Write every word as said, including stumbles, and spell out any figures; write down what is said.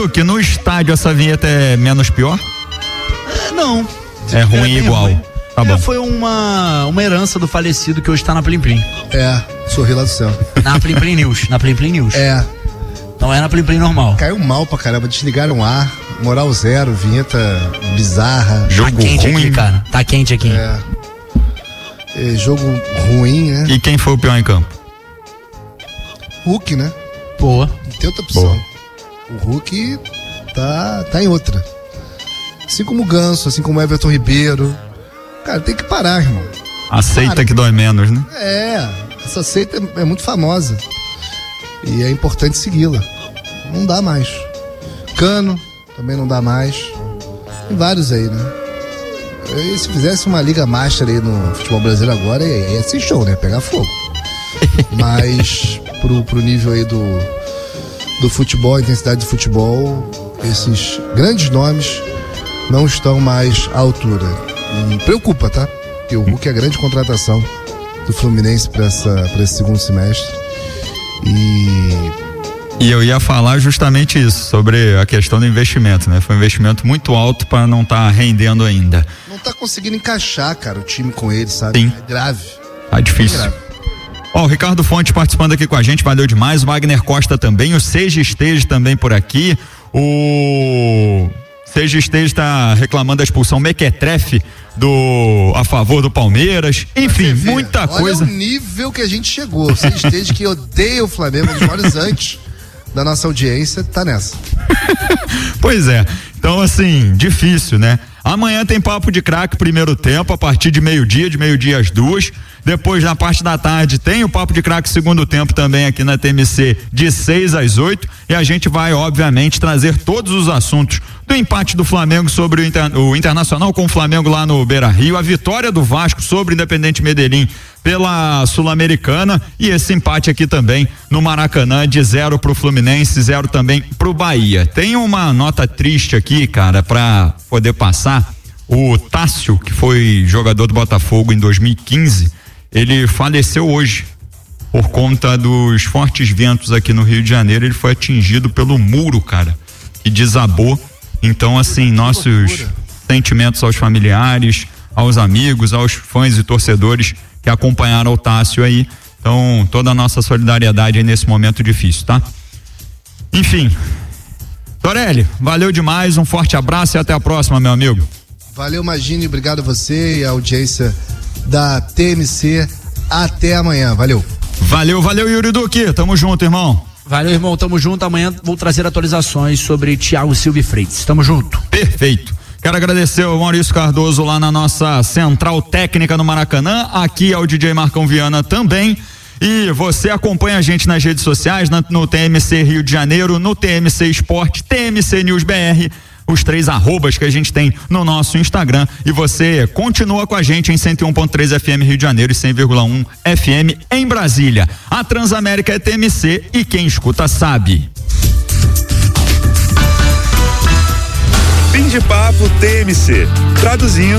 Duque, no estádio essa vinheta é menos pior? É, não. É ruim é igual. Ruim. Tá é, bom. Foi uma, uma herança do falecido que hoje tá na Plim Plim. É, sorri lá do céu. Na Plim Plim News, na Plim Plim News. É. Não é na Plim Plim normal. Caiu mal pra caramba, desligaram o ar, moral zero, vinheta bizarra. Jogo tá quente ruim. aqui, cara. Tá quente aqui. É. É, jogo ruim, né? E quem foi o pior em campo? Hulk, né? Boa. Não tem outra opção. Boa. O Hulk tá, tá em outra. Assim como o Ganso, assim como o Everton Ribeiro. Cara, tem que parar, irmão. Aceita Para. que dói menos, né? É, essa seita é, é muito famosa. E é importante segui-la. Não dá mais. Cano, também não dá mais. Tem vários aí, né? E se fizesse uma liga master aí no futebol brasileiro agora, ia, ia ser show, né? Pegar fogo. Mas pro, pro nível aí do, do futebol, a intensidade do futebol, esses grandes nomes não estão mais à altura. E preocupa, tá? Porque o Hulk é a grande contratação do Fluminense para esse segundo semestre. E E eu ia falar justamente isso, sobre a questão do investimento, né? Foi um investimento muito alto para não estar tá rendendo ainda. não tá conseguindo encaixar, cara, o time com ele, sabe? Sim. É grave. Tá difícil. É grave. Ó, o Ricardo Fonte participando aqui com a gente, valeu demais. O Wagner Costa também, o Seja Esteja também por aqui. O Seja Esteja está reclamando da expulsão mequetrefe do a favor do Palmeiras. Enfim, muita Olha coisa. Olha o nível que a gente chegou. Você esteja que odeia o Flamengo, um dos maiores antes da nossa audiência, tá nessa. Pois é. Então, assim, difícil, né? Amanhã tem papo de craque primeiro tempo, a partir de meio-dia, de meio-dia às duas. Depois, na parte da tarde, tem o papo de craque segundo tempo também aqui na T M C, de seis às oito. E a gente vai, obviamente, trazer todos os assuntos do empate do Flamengo sobre o, Inter, o Internacional com o Flamengo lá no Beira-Rio, a vitória do Vasco sobre o Independente Medellín pela Sul-Americana e esse empate aqui também no Maracanã de zero pro Fluminense, zero também pro Bahia. Tem uma nota triste aqui, cara, pra poder passar. O Tássio, que foi jogador do Botafogo em dois mil e quinze, ele faleceu hoje por conta dos fortes ventos aqui no Rio de Janeiro. Ele foi atingido pelo muro, cara, e desabou. Então, assim, nossos sentimentos aos familiares, aos amigos, aos fãs e torcedores que acompanharam o Tássio aí. Então, toda a nossa solidariedade aí nesse momento difícil, tá? Enfim. Torelli, valeu demais, um forte abraço e até a próxima, meu amigo. Valeu, Magini, obrigado a você e a audiência da T M C. Até amanhã, valeu. Valeu, valeu, Yuri Duque, tamo junto, irmão. Valeu, irmão, tamo junto. Amanhã vou trazer atualizações sobre Thiago Silva e Freitas. Tamo junto. Perfeito. Quero agradecer ao Maurício Cardoso lá na nossa central técnica no Maracanã, aqui ao D J Marcão Viana também. E você acompanha a gente nas redes sociais, na, no T M C Rio de Janeiro, no T M C Esporte, T M C News B R, os três arrobas que a gente tem no nosso Instagram. E você continua com a gente em cento e um ponto três F M Rio de Janeiro e cem vírgula um F M em Brasília. A Transamérica é T M C e quem escuta sabe. Fim de papo T M C. Traduzindo